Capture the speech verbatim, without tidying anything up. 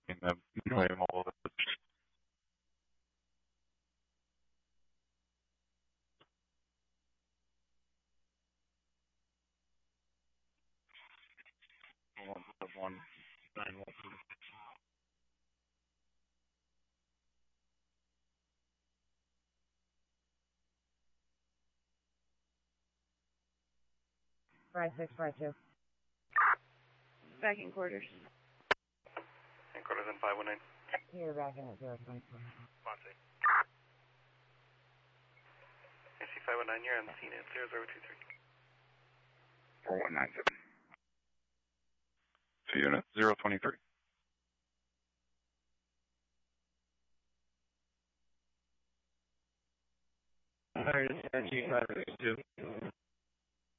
in the claim all of it. One, nine, one. Five six five two. Back in quarters. In quarters in five one nine. You're back in at zero twenty four. Monty. I see five one nine, you're on the scene at zero zero two three. Four one nine seven. To unit zero twenty three. Alright, it's G five six two.